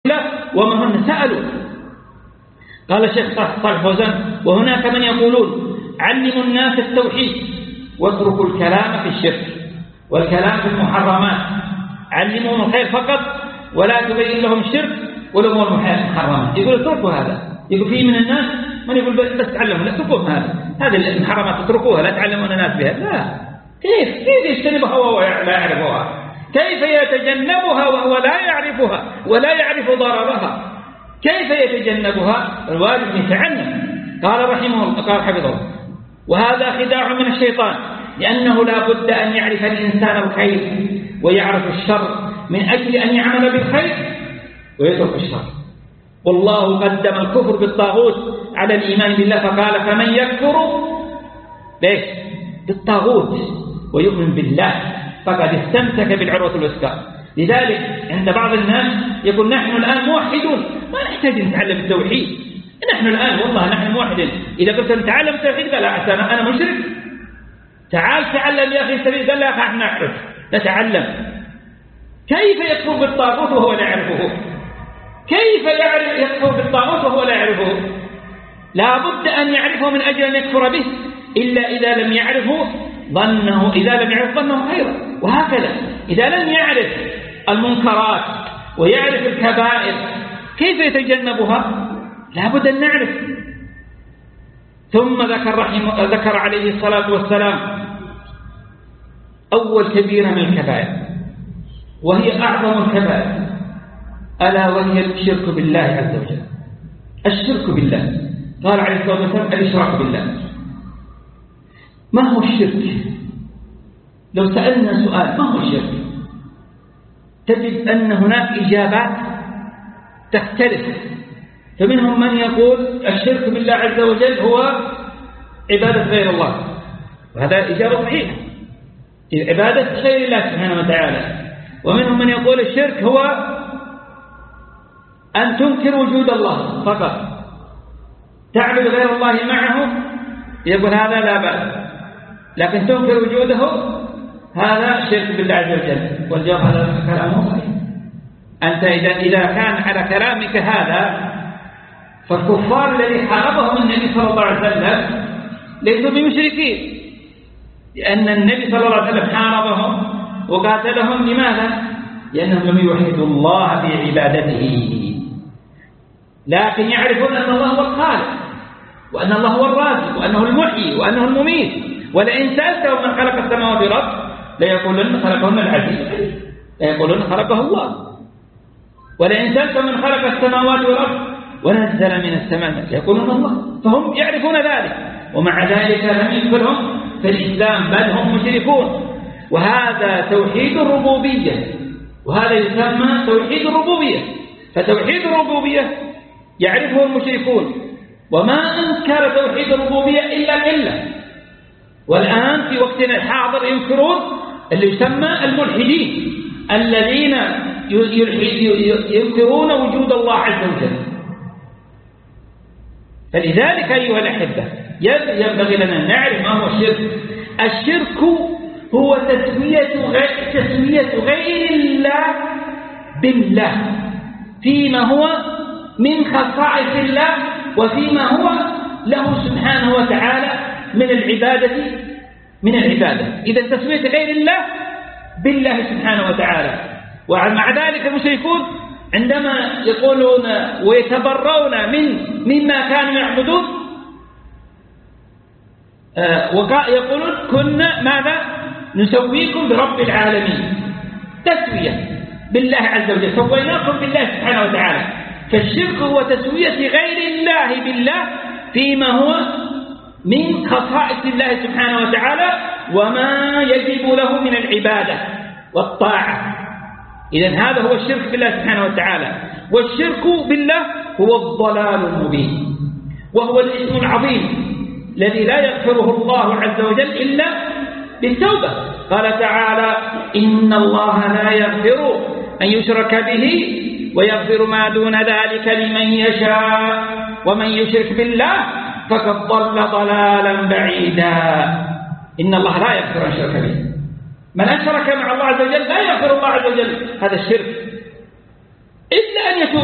وما هن سألوا. قال الشيخ صالح فوزان: وهناك من يقولون علموا الناس التوحيد واتركوا الكلام في الشرك والكلام في المحرمات، علموهم الخير فقط ولا تبين لهم الشرك والأمور المحرمات. يقول اتركوا هذا. يقول في من الناس من يقول بس تعلموا، لا اتركوهم هذه المحرمات اتركوها، لا تعلمون الناس بها. لا، كيف يجتنبها وهو لا يعرفها؟ كيف يتجنبها وهو لا يعرفها ولا يعرف ضررها؟ كيف يتجنبها؟ الواجب يتعلم. قال رحمه الله، قال حفظه: وهذا خداع من الشيطان، لأنه لا بد أن يعرف الإنسان الخير ويعرف الشر من أجل أن يعمل بالخير ويترك الشر. والله قدم الكفر بالطاغوت على الإيمان بالله، فقال: فمن يكفر ليش بالطاغوت ويؤمن بالله فقد استمسك بالعروة الوثقى. لذلك عند بعض الناس يقول: نحن الآن موحدون، ما نحتاج نتعلم التوحيد، نحن الآن والله نحن موحدين. إذا قلت نتعلم التوحيد قال: أنا مشرك. تعال تعلم يا أخي سبيل. قال: لا أخي احنا نعرف نتعلم. كيف يكفر بالطاغوت وهو لا يعرفه؟ كيف يكفر بالطاغوت وهو لا يعرفه؟ لا بد أن يعرفه من أجل أن يكفر به، إلا إذا لم يعرفه ظنه خيرا. وهكذا إذا لم يعرف المنكرات ويعرف الكبائر كيف يتجنبها؟ لا بد أن نعرف. ثم ذكر عليه الصلاة والسلام أول كبيرة من الكبائر، وهي أعظم الكبائر، ألا وهي الشرك بالله عز وجل. الشرك بالله. قال عليه الصلاة والسلام: الإشراك بالله. ما هو الشرك؟ لو سألنا سؤال: ما هو الشرك؟ تجد أن هناك إجابات تختلف. فمنهم من يقول الشرك بالله عز وجل هو عبادة غير الله، وهذا إجابة صحيحة، عبادة غير الله سبحانه وتعالى. ومنهم من يقول الشرك هو أن تنكر وجود الله فقط، تعبد غير الله معه، يقول هذا لا بأس، لكن تنكر وجوده هذا شرك بالله عز وجل. والجواب هذا كلامه صحيح. أنت إذا كان على كلامك هذا، فالكفار الذي حاربهم النبي صلى الله عليه وسلم ليسوا بمشركين، لأن النبي صلى الله عليه وسلم حاربهم وقاتلهم. لماذا؟ لأنهم لم يوحدوا الله بعبادته، لكن يعرفون أن الله هو الخالق، وأن الله هو الرازق، وأنه المحيي، وأنه المميت. ولئن سألتهم من خلق السماوات والأرض ليقولن خلقهن العزيز، ليقولن خلقه الله. ولئن سألتهم من خلق السماوات والأرض ونزل من السماء ليقولن الله. فهم يعرفون ذلك، ومع ذلك لم يدخلهم في الإسلام، بل هم مشركون. وهذا توحيد الربوبية، وهذا يسمى توحيد الربوبية. فتوحيد الربوبية يعرفه المشركون، وما أنكر توحيد الربوبية إلا قلة. والآن في وقتنا الحاضر ينكرون اللي يسمى الملحدين، الذين ينكرون وجود الله عز وجل. فلذلك أيها الأحبة ينبغي لنا أن نعرف ما هو الشرك. الشرك هو تسوية غير الله بالله فيما هو من خصائص الله، وفيما هو له سبحانه وتعالى من العبادة. إذا تسوية غير الله بالله سبحانه وتعالى. ومع ذلك المشركون عندما يقولون ويتبرون مما كانوا يعبدون، يقولون كنا ماذا؟ نسويكم برب العالمين. تسوية بالله عز وجل، سويناكم بالله سبحانه وتعالى. فالشرك هو تسوية غير الله بالله فيما هو من خصائص الله سبحانه وتعالى وما يجب له من العبادة والطاعة. إذن هذا هو الشرك بالله سبحانه وتعالى. والشرك بالله هو الضلال المبين، وهو الاسم العظيم الذي لا يغفره الله عز وجل إلا بالتوبة. قال تعالى: إن الله لا يغفر أن يشرك به ويغفر ما دون ذلك لمن يشاء ومن يشرك بالله فقد ضل ضلالا بعيدا. إن الله لا يغفر أن يشرك به. من أشرك مع الله عز وجل لا يغفر الله عز وجل هذا الشرك إلا أن يتوب